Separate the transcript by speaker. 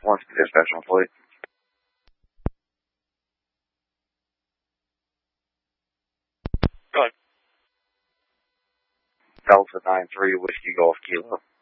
Speaker 1: Once the dispatch on flight.
Speaker 2: Go ahead.
Speaker 1: Delta 9-3, Whiskey Golf Kilo.